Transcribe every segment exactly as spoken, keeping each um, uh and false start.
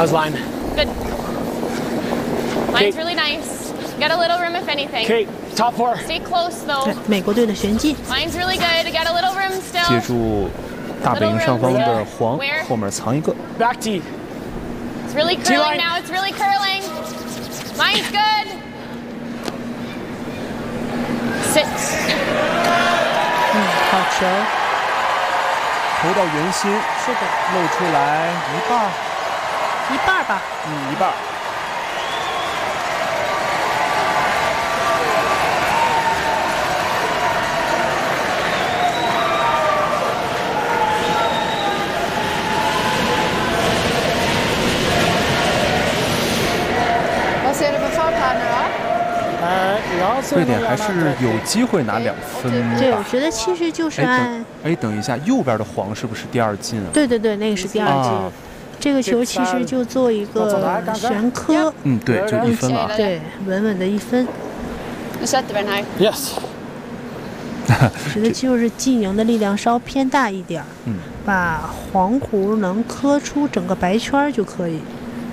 How's line? Good. Line's really nice. Get a little room if anything. Okay, top four. Stay close 对 though. 美国队的旋进， Line's really good. Get a little room 借 still. 助大本营上方的黄，后面藏一个。 Back tee. It's really T curling line. now. It's really curling. Line's good. Sit. 嗯，好球， 投到圆心， 是的， 露出来一半儿， 一半儿吧。 嗯，一半儿。 Vad ser du på fartplanen då? 呃，然后瑞典还是有机会拿两分对，我吧？ 觉得其实就是哎， 按等，哎，等一下，右边的黄是不是第二进啊？ 对对对，那个是第二进。 啊这个球其实就做一个旋科， 嗯，对，就一分了。 对，稳稳的一分。 Nu sätter vi den här. Yes. 我觉得就是进营的力量稍偏大一点儿， 嗯， 把黄弧能磕出整个白圈儿就可以。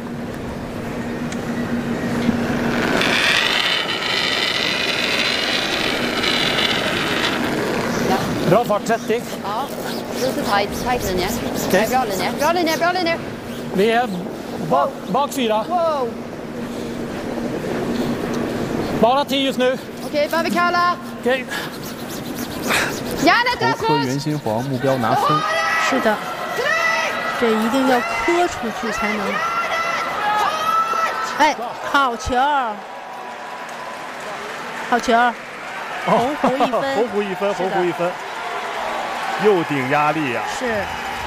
Bra fart, trettio. Ja, lite tight, tight linje. Okej. Bra linje, bra linje, bra linje. Vi är bak, bak fyra. Wow. Bara tio just nu. Okej, behöver kalla. Okej. Järnet 头磕 Rasmus! 圆心黄，目标拿分。 是的，这一定要磕出去才能。哎，好球，好球，红弧一分， 红弧一分， 是的红弧一分，又顶压力呀、 是